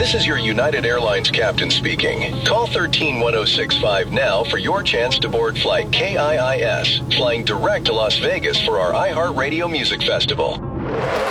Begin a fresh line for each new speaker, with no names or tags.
This is your United Airlines captain speaking. Call 131065 now for your chance to board flight KIIS, flying direct to Las Vegas for our iHeartRadio Music Festival.